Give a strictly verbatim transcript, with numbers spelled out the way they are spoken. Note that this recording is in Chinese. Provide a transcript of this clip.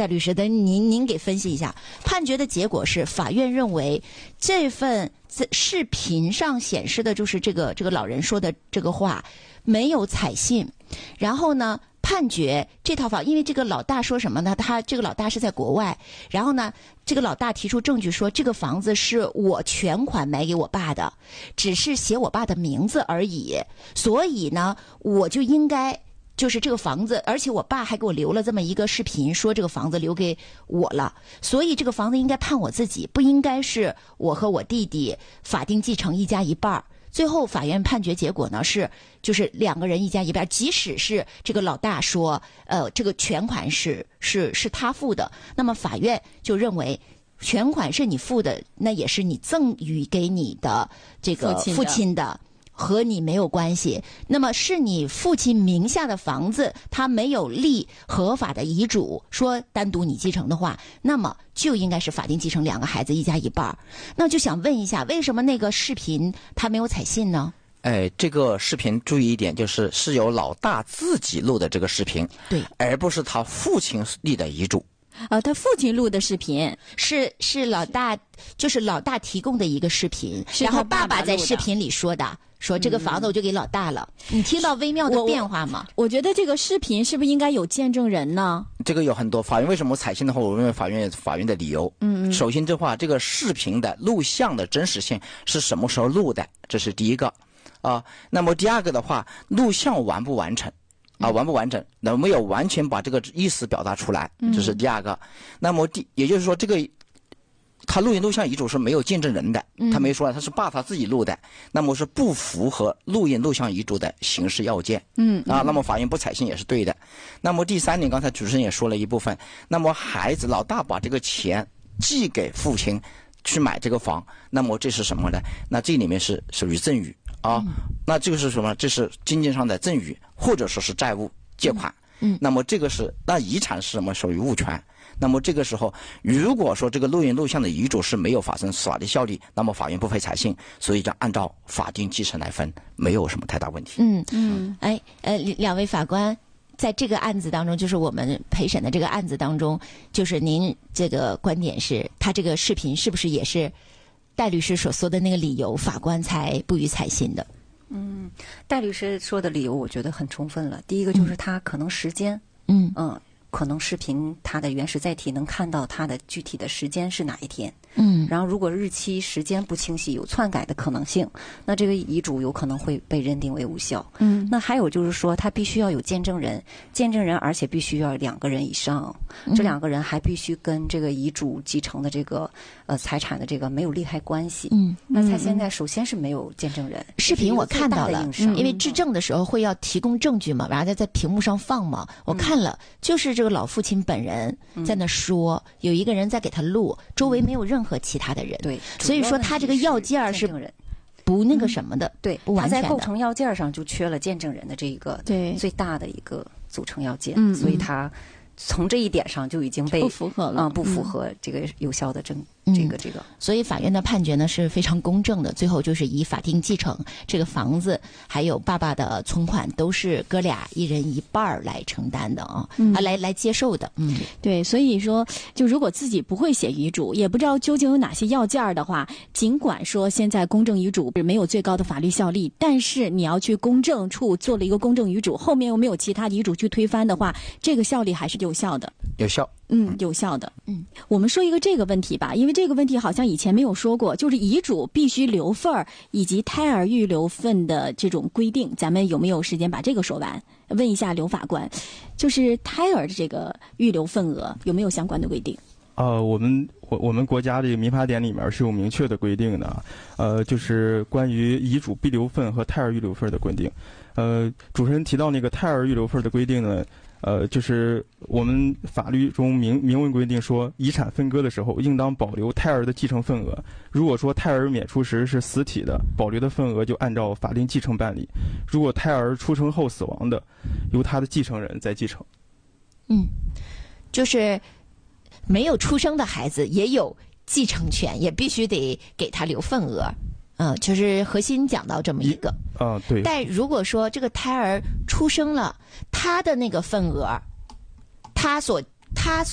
戴律师，等您您给分析一下，判决的结果是法院认为这份视频上显示的就是这个这个老人说的这个话没有采信，然后呢判决这套房，因为这个老大说什么呢？他这个老大是在国外，然后呢，这个老大提出证据说，这个房子是我全款买给我爸的，只是写我爸的名字而已，所以呢，我就应该就是这个房子，而且我爸还给我留了这么一个视频，说这个房子留给我了，所以这个房子应该判我自己，不应该是我和我弟弟法定继承一家一半儿。最后法院判决结果呢是，就是两个人一家一半，即使是这个老大说，呃，这个全款是是是他付的，那么法院就认为全款是你付的，那也是你赠予给你的这个父亲的。和你没有关系，那么是你父亲名下的房子，他没有立合法的遗嘱，说单独你继承的话，那么就应该是法定继承两个孩子一家一半。那就想问一下，为什么那个视频他没有采信呢？ 哎，这个视频注意一点，就是是由老大自己录的这个视频， 对， 而不是他父亲立的遗嘱。 呃，他父亲录的视频是是老大，就是老大提供的一个视频， 是然后爸爸爸在视频里说的。说这个房子我就给老大了，嗯、你听到微妙的变化吗？ 我, 我觉得这个视频是不是应该有见证人呢？ 这个有很多，法院为什么采信的话，我认为法院法院的理由，嗯，首先的话，这个视频的录像的真实性是什么时候录的，这是第一个，啊，那么第二个的话，录像完不完成？啊，完不完整？有没有完全把这个意思表达出来？这是第二个。嗯、那么第，也就是说这个。他录音录像遗嘱是没有见证人的，他没说他是爸他自己录的，那么是不符合录音录像遗嘱的形式要件。嗯啊，那么法院不采信也是对的。那么第三点，刚才主持人也说了一部分，那么孩子老大把这个钱寄给父亲去买这个房，那么这是什么呢？那这里面是属于赠与啊，嗯、那这个是什么？这是经济上的赠与，或者说是债务借款。嗯，那么这个是那遗产是什么？属于物权。那么这个时候，如果说这个录音录像的遗嘱是没有发生法律效力，那么法院不会采信，所以就按照法定继承来分，没有什么太大问题。 嗯嗯，哎呃，两位法官，在这个案子当中，就是我们陪审的这个案子当中，就是您这个观点是，他这个视频是不是也是戴律师所说的那个理由，法官才不予采信的？ 嗯，戴律师说的理由我觉得很充分了。第一个就是他可能时间， 嗯嗯。可能视频它的原始载体能看到它的具体的时间是哪一天， 嗯， 然后如果日期时间不清晰，有篡改的可能性，那这个遗嘱有可能会被认定为无效。嗯，那还有就是说，他必须要有见证人，见证人而且必须要两个人以上，这两个人还必须跟这个遗嘱继承的这个呃财产的这个没有利害关系。嗯，那他现在首先是没有见证人。 视频我看到了，因为质证的时候会要提供证据嘛，然后再在屏幕上放嘛，我看了，就是这个老父亲本人在那说，嗯、有一个人在给他录，周围没有任何其他的人。 对， 所以说他这个要件是不那个什么的， 嗯、对， 不完全的。 他在构成要件上就缺了见证人的这一个对最大的一个组成要件， 嗯、 所以他从这一点上就已经被不符合了， 嗯，不符合这个有效的证。 嗯、 这个这个， 所以法院的判决呢是非常公正的，最后就是以法定继承这个房子还有爸爸的存款都是哥俩一人一半来承担的啊，嗯、啊来来接受的。嗯， 对，所以说就如果自己不会写遗嘱，也不知道究竟有哪些要件的话，尽管说现在公证遗嘱没有最高的法律效力，但是你要去公证处做了一个公证遗嘱，后面又没有其他遗嘱去推翻的话，这个效力还是有效的。 有效。 嗯，有效的。嗯，我们说一个这个问题吧，因为这个问题好像以前没有说过，就是遗嘱必须留份儿以及胎儿预留份的这种规定，咱们有没有时间把这个说完？问一下刘法官，就是胎儿的这个预留份额有没有相关的规定？ 呃，我们我我们国家这个民法典里面是有明确的规定的，呃，就是关于遗嘱必留份和胎儿预留份的规定。呃，主持人提到那个胎儿预留份的规定呢，呃，就是我们法律中明明文规定说，遗产分割的时候应当保留胎儿的继承份额。如果说胎儿免除时是死体的，保留的份额就按照法定继承办理；如果胎儿出生后死亡的，由他的继承人再继承。 嗯，就是没有出生的孩子也有继承权，也必须得给他留份额。嗯，就是核心讲到这么一个。 啊、呃，对。 但如果说这个胎儿出生了，他的那个份额，他所他